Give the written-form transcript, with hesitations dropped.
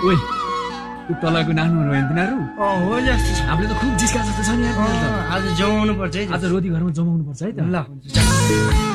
ओइ त्यो तलको नाच्नु भयो तिनीहरू हो जस्तो छ। हामीले त खुब जिस्का जस्तो छ नि यार आज जमाउनु पर्छ है। आज रोटी घरमा जमाउनु पर्छ है त ल